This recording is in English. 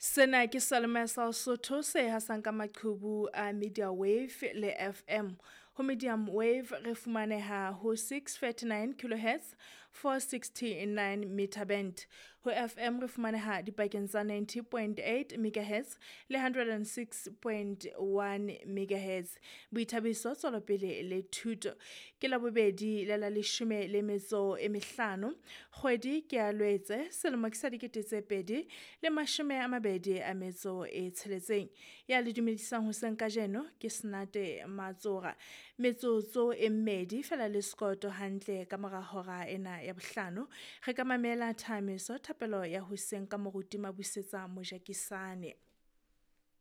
Sena ke Salome sa Sotho se hasang ka maqhubu a media wave le FM. Ho medium wave re fumaneha ho 639 kHz 469 meter band. Ho FM re fumaneha dipakeng tsa 90.8 MHz le 106.1 MHz. Boithabiso tswelopele le thuto ke la bobedi le la 15 kgwedi ke a Lwetse selemo ke sa 2020 a metso e tsheletseng ya le dumedisang hoseng ka jeno ke Senate Matsora metsotso e mmedi fela le skoto hantle ka mora hora ena ya bohlano re ka mamela thamiso thapelo ya hoseng ka moruti mabusetsa mojakisane.